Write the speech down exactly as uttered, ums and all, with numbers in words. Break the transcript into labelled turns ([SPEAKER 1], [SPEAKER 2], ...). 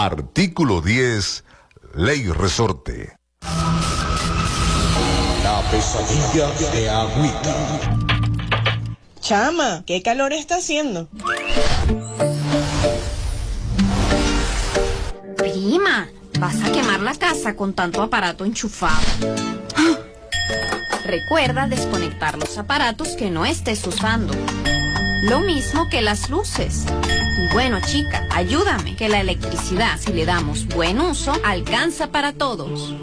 [SPEAKER 1] Artículo diez, Ley Resorte.
[SPEAKER 2] La pesadilla de Agüita.
[SPEAKER 3] Chama, ¿qué calor está haciendo?
[SPEAKER 4] Prima, vas a quemar la casa con tanto aparato enchufado. Recuerda desconectar los aparatos que no estés usando. Lo mismo que las luces. Y bueno, chica, ayúdame, que la electricidad, si le damos buen uso, alcanza para todos.